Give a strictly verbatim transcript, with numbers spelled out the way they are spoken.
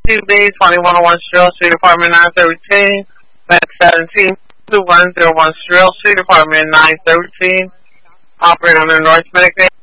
T B, twenty-one oh one Strill Street, Apartment nine thirteen, Max seventeen, two one zero one Strill Street, Apartment nine thirteen, operating under North Medicaid.